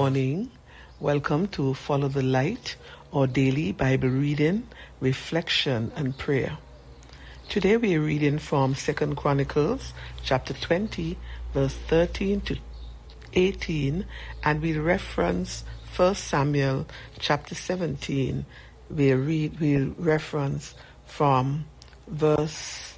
morning. Welcome to Follow the Light, or daily Bible reading, reflection, and prayer. Today we are reading from 2 Chronicles chapter 20, verse 13 to 18, and we reference 1 Samuel chapter 17. We'll reference from verse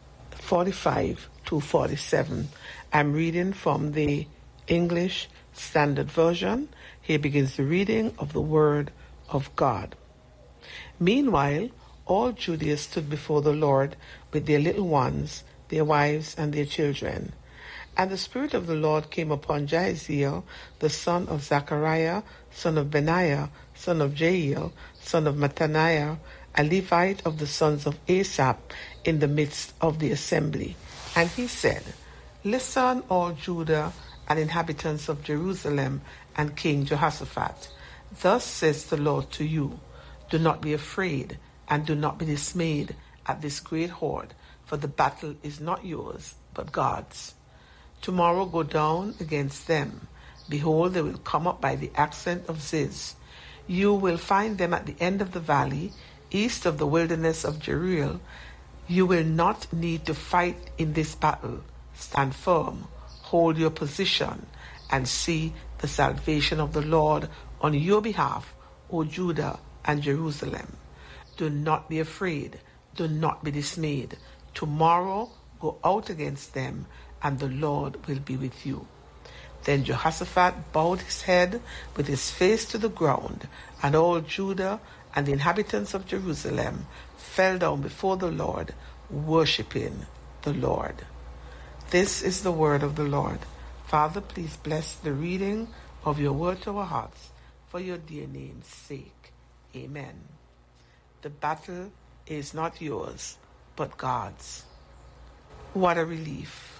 45 to 47. I'm reading from the English Standard Version. Here begins the reading of the Word of God. Meanwhile, all Judea stood before the Lord with their little ones, their wives, and their children. And the Spirit of the Lord came upon Jahaziel, the son of Zechariah, son of Benaiah, son of Jael, son of Mattaniah, a Levite of the sons of Asaph, in the midst of the assembly. And he said, "Listen, all Judah and inhabitants of Jerusalem and King Jehoshaphat. Thus says the Lord to you, do not be afraid and do not be dismayed at this great horde, for the battle is not yours, but God's. Tomorrow go down against them. Behold, they will come up by the ascent of Ziz. You will find them at the end of the valley, east of the wilderness of Jeruel. You will not need to fight in this battle. Stand firm, hold your position, and see the salvation of the Lord on your behalf, O Judah and Jerusalem. Do not be afraid, do not be dismayed. Tomorrow go out against them, and the Lord will be with you." Then Jehoshaphat bowed his head with his face to the ground, and all Judah and the inhabitants of Jerusalem fell down before the Lord, worshipping the Lord. This is the word of the Lord. Father, please bless the reading of your word to our hearts, for your dear name's sake. Amen. The battle is not yours, but God's. What a relief.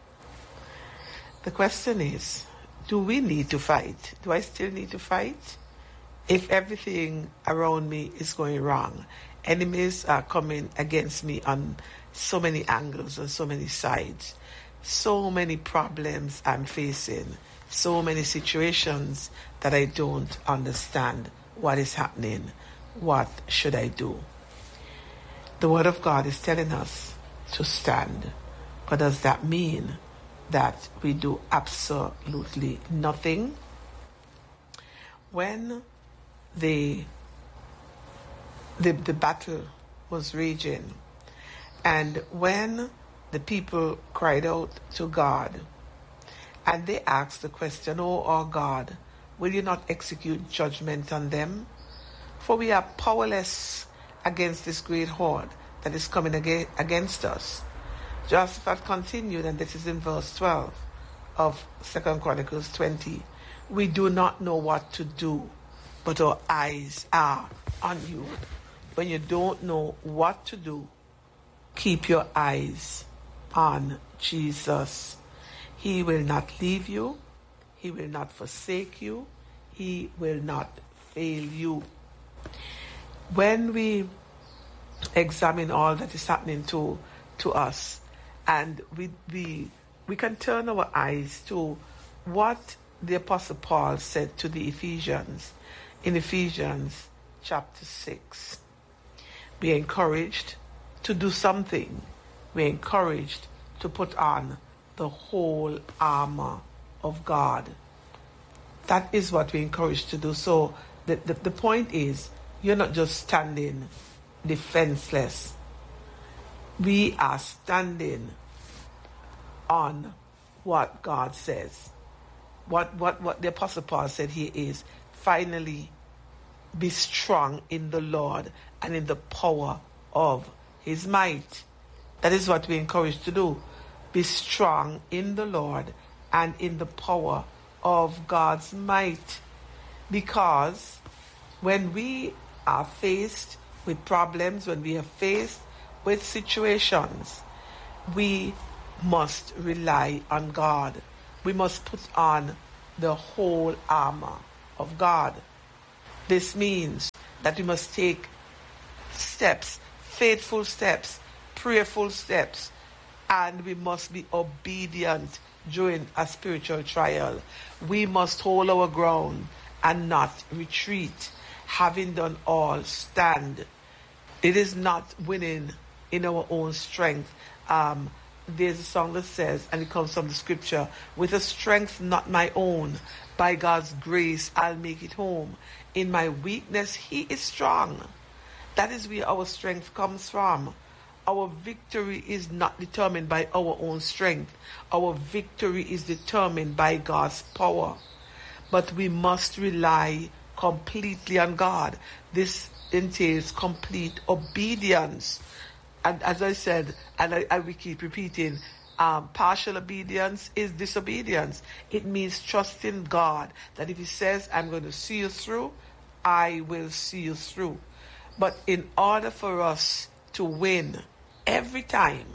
The question is, do we need to fight? Do I still need to fight? If everything around me is going wrong, enemies are coming against me on so many angles and so many sides, so many problems I'm facing, so many situations that I don't understand what is happening. What should I do? The Word of God is telling us to stand. But does that mean that we do absolutely nothing? When the battle was raging, and when the people cried out to God, and they asked the question, "Oh, our God, will you not execute judgment on them? For we are powerless against this great horde that is coming against us." Jehoshaphat continued, and this is in verse 12 of 2 Chronicles 20. "We do not know what to do, but our eyes are on you." When you don't know what to do, keep your eyes on Jesus. He will not leave you. He will not forsake you. He will not fail you. When we examine all that is happening to us, and we can turn our eyes to what the Apostle Paul said to the Ephesians in Ephesians chapter 6. We are encouraged to do something. We are encouraged to put on the whole armor of God. That is what we're encouraged to do. So the point is, you're not just standing defenseless. We are standing on what God says. What the Apostle Paul said here is, finally, be strong in the Lord and in the power of his might. That is what we're encouraged to do. Be strong in the Lord and in the power of God's might. Because when we are faced with problems, when we are faced with situations, we must rely on God. We must put on the whole armor of God. This means that we must take steps, faithful steps, prayerful steps, and we must be obedient during a spiritual trial. We must hold our ground and not retreat. Having done all, stand. It is not winning in our own strength. There's a song that says, and it comes from the scripture, with a strength not my own, by God's grace I'll make it home. In my weakness He is strong. That is where our strength comes from. Our victory is not determined by our own strength. Our victory is determined by God's power. But we must rely completely on God. This entails complete obedience. And as I said, and I will keep repeating, partial obedience is disobedience. It means trusting God, that if He says, I'm going to see you through, I will see you through. But in order for us to win every time,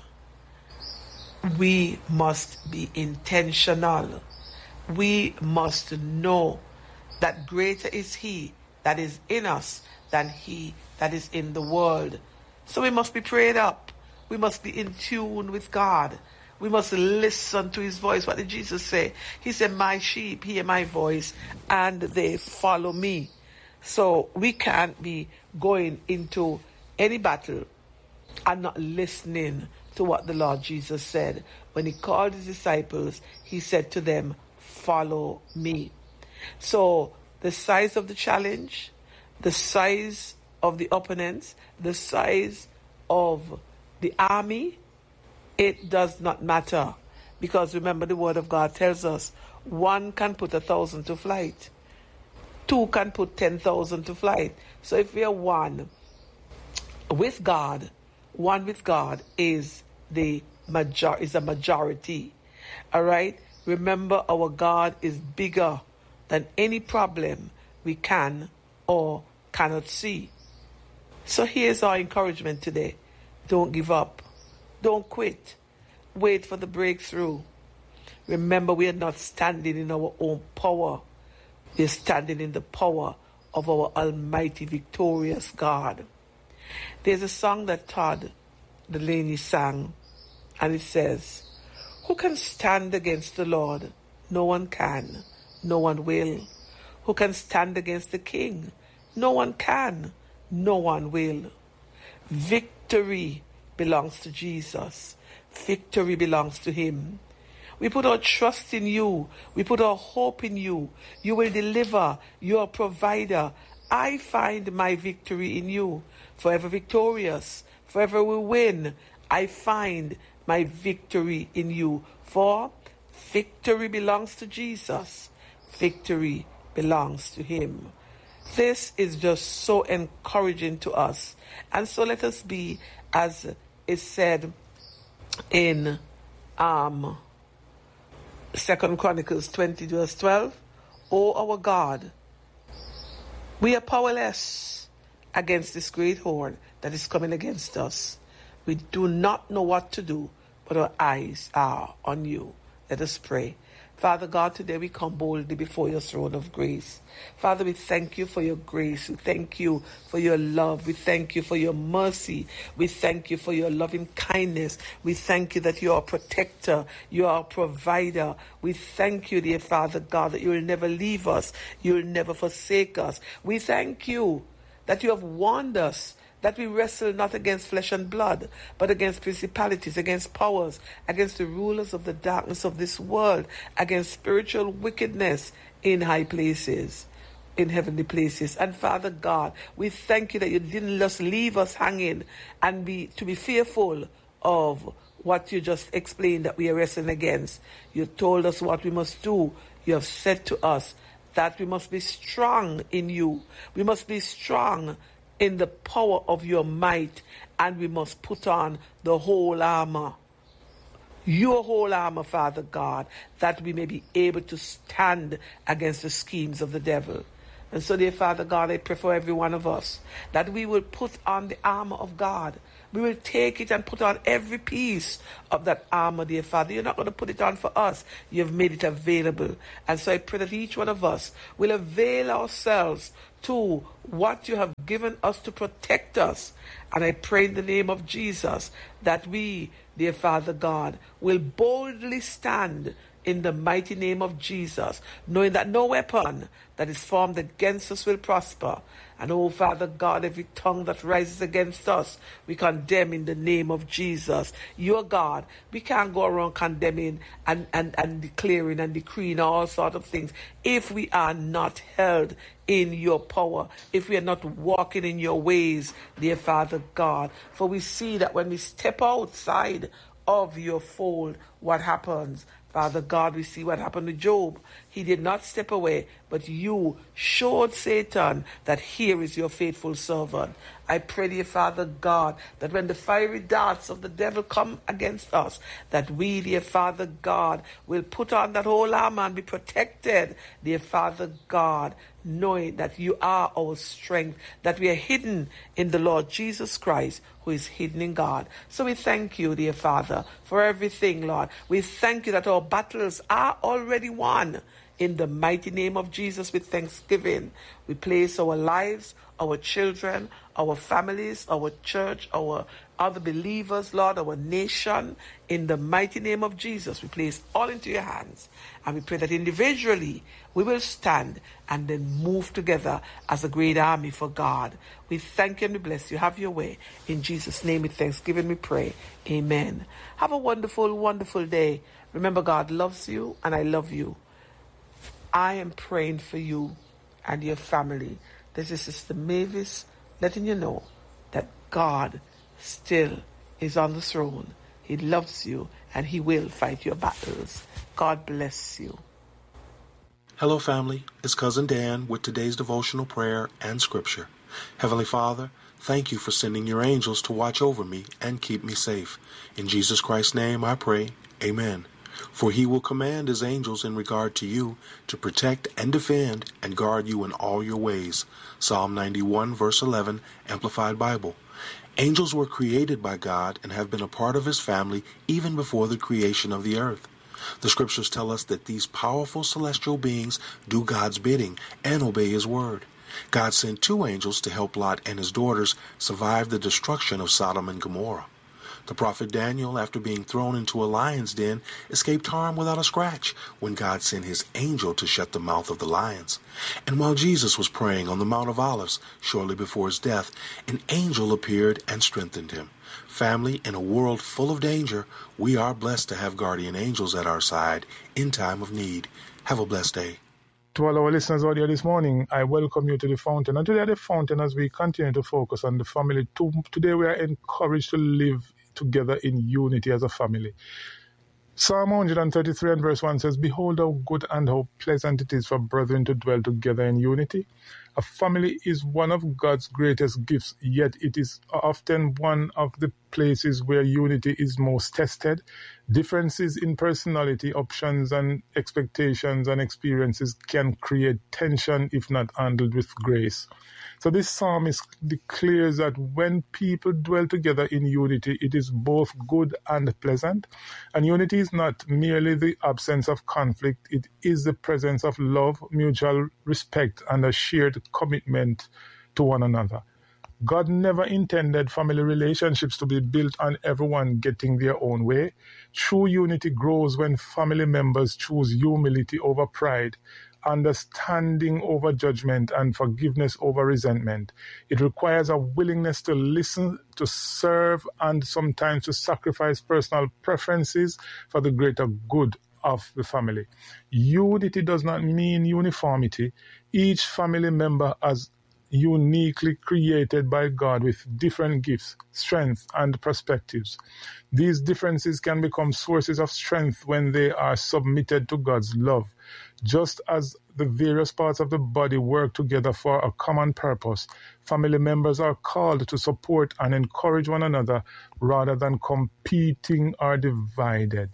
we must be intentional. We must know that greater is He that is in us than he that is in the world. So we must be prayed up. We must be in tune with God. We must listen to His voice. What did Jesus say? He said, my sheep hear my voice and they follow me. So we can't be going into any battle and not listening to what the Lord Jesus said. When He called His disciples, He said to them, follow me. So the size of the challenge, the size of the opponents, the size of the army, it does not matter. Because remember, the Word of God tells us, 1 can put 1,000 to flight. 2 can put 10,000 to flight. So if we are one with God is a majority. All right? Remember, our God is bigger than any problem we can or cannot see. So here's our encouragement today. Don't give up. Don't quit. Wait for the breakthrough. Remember, we are not standing in our own power. We are standing in the power of our almighty, victorious God. There's a song that Todd Delaney sang, and it says, who can stand against the Lord? No one can. No one will. Who can stand against the King? No one can. No one will. Victory belongs to Jesus. Victory belongs to Him. We put our trust in You. We put our hope in You. You will deliver. You are a provider. I find my victory in You. Forever victorious. Forever we win. I find my victory in You. For victory belongs to Jesus. Victory belongs to Him. This is just so encouraging to us. And so let us be, as is said in 2 Chronicles 20 verse 12, O our God, we are powerless against this great horde that is coming against us. We do not know what to do, but our eyes are on You. Let us pray. Father God, today we come boldly before Your throne of grace. Father, we thank You for Your grace. We thank You for Your love. We thank You for Your mercy. We thank You for Your loving kindness. We thank You that You are a protector. You are a provider. We thank You, dear Father God, that You will never leave us. You will never forsake us. We thank You that You have warned us that we wrestle not against flesh and blood, but against principalities, against powers, against the rulers of the darkness of this world, against spiritual wickedness in high places, in heavenly places. And Father God, we thank You that You didn't just leave us hanging and to be fearful of what You just explained that we are wrestling against. You told us what we must do. You have said to us that we must be strong in You. We must be strong in the power of Your might, and we must put on the whole armor. Your whole armor, Father God, that we may be able to stand against the schemes of the devil. And so, dear Father God, I pray for every one of us that we will put on the armor of God. We will take it and put on every piece of that armor, dear Father. You're not going to put it on for us. You've made it available. And so I pray that each one of us will avail ourselves to what You have given us to protect us. And I pray in the name of Jesus that we, dear Father God, will boldly stand in the mighty name of Jesus, knowing that no weapon that is formed against us will prosper. And oh, Father God, every tongue that rises against us, we condemn in the name of Jesus. You're God. We can't go around condemning and declaring and decreeing all sorts of things if we are not held in your power, if we are not walking in your ways, dear Father God. For we see that when we step outside of your fold, what happens? Father God, we see what happened to Job. He did not step away, but you showed Satan that here is your faithful servant. I pray, dear Father God, that when the fiery darts of the devil come against us, that we, dear Father God, will put on that whole armor and be protected, dear Father God, knowing that you are our strength, that we are hidden in the Lord Jesus Christ, who is hidden in God. So we thank you, dear Father, for everything, Lord. We thank you that our battles are already won. In the mighty name of Jesus, with thanksgiving, we place our lives, our children, our families, our church, our other believers, Lord, our nation. In the mighty name of Jesus, we place all into your hands. And we pray that individually we will stand and then move together as a great army for God. We thank you and we bless you. Have your way. In Jesus' name, with thanksgiving, we pray. Amen. Have a wonderful, wonderful day. Remember, God loves you and I love you. I am praying for you and your family. This is Sister Mavis letting you know that God still is on the throne. He loves you and He will fight your battles. God bless you. Hello, family. It's Cousin Dan with today's devotional prayer and scripture. Heavenly Father, thank you for sending your angels to watch over me and keep me safe. In Jesus Christ's name I pray. Amen. For he will command his angels in regard to you to protect and defend and guard you in all your ways. Psalm 91 verse 11, Amplified Bible. Angels were created by God and have been a part of his family even before the creation of the earth. The scriptures tell us that these powerful celestial beings do God's bidding and obey his word. God sent 2 angels to help Lot and his daughters survive the destruction of Sodom and Gomorrah. The prophet Daniel, after being thrown into a lion's den, escaped harm without a scratch when God sent his angel to shut the mouth of the lions. And while Jesus was praying on the Mount of Olives shortly before his death, an angel appeared and strengthened him. Family, in a world full of danger, we are blessed to have guardian angels at our side in time of need. Have a blessed day. To all our listeners out here this morning, I welcome you to the fountain. And today at the fountain, as we continue to focus on the family, today we are encouraged to live together in unity as a family. Psalm 133 and verse 1 says, "Behold how good and how pleasant it is for brethren to dwell together in unity." A family is one of God's greatest gifts, yet it is often one of the places where unity is most tested. Differences in personality, options, and expectations and experiences can create tension if not handled with grace. So this psalmist declares that when people dwell together in unity, it is both good and pleasant. And unity is not merely the absence of conflict, it is the presence of love, mutual respect, and a shared commitment to one another. God never intended family relationships to be built on everyone getting their own way. True unity grows when family members choose humility over pride, understanding over judgment, and forgiveness over resentment. It requires a willingness to listen, to serve, and sometimes to sacrifice personal preferences for the greater good of the family. Unity does not mean uniformity. Each family member has uniquely created by God with different gifts, strengths, and perspectives. These differences can become sources of strength when they are submitted to God's love. Just as the various parts of the body work together for a common purpose, family members are called to support and encourage one another rather than competing or divided.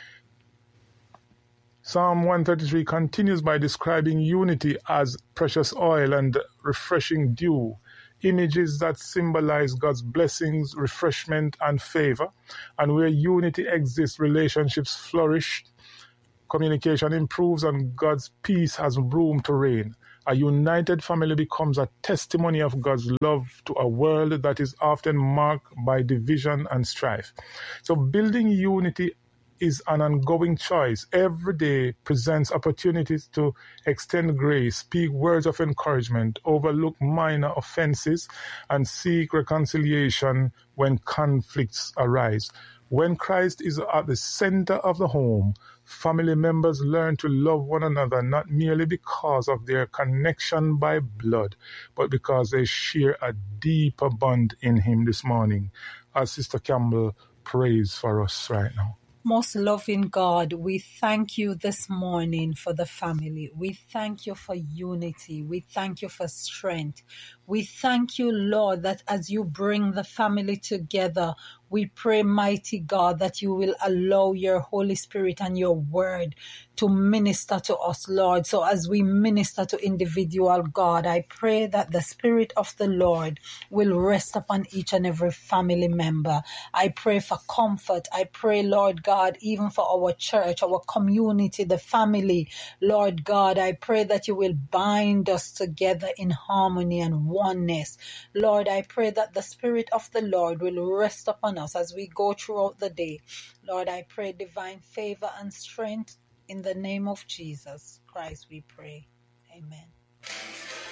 Psalm 133 continues by describing unity as precious oil and refreshing dew, images that symbolize God's blessings, refreshment, and favor. And where unity exists, relationships flourish, communication improves, and God's peace has room to reign. A united family becomes a testimony of God's love to a world that is often marked by division and strife. So building unity is an ongoing choice. Every day presents opportunities to extend grace, speak words of encouragement, overlook minor offenses, and seek reconciliation when conflicts arise. When Christ is at the center of the home, family members learn to love one another not merely because of their connection by blood, but because they share a deeper bond in Him this morning, as Sister Campbell prays for us right now. Most loving God, we thank you this morning for the family. We thank you for unity. We thank you for strength. We thank you, Lord, that as you bring the family together, we pray, mighty God, that you will allow your Holy Spirit and your word to minister to us, Lord. So as we minister to individual, God, I pray that the Spirit of the Lord will rest upon each and every family member. I pray for comfort. I pray, Lord God, even for our church, our community, the family. Lord God, I pray that you will bind us together in harmony and oneness. Lord, I pray that the Spirit of the Lord will rest upon us as we go throughout the day. Lord, I pray divine favor and strength in the name of Jesus Christ we pray. Amen.